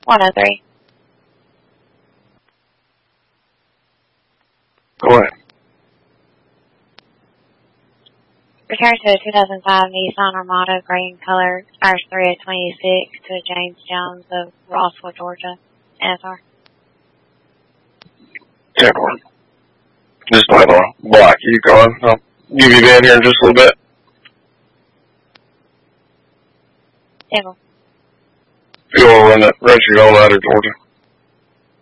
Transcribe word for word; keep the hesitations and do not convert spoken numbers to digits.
one oh three. Go ahead. Return to a two thousand five Nissan Armada, gray in color, expires three of twenty-six to James Jones of Rossville, Georgia. N S R. ten four. Just have a black Yukon. I'll give you that here in just a little bit. ten four. If you want to run that, run your all out of Georgia.